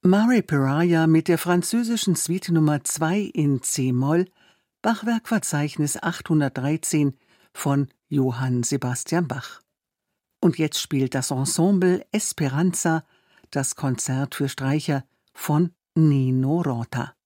Mare Pariah mit der französischen Suite Nummer 2 in c-Moll, Bachwerkverzeichnis 813 von Johann Sebastian Bach. Und jetzt spielt das Ensemble Esperanza das Konzert für Streicher von Nino Rota.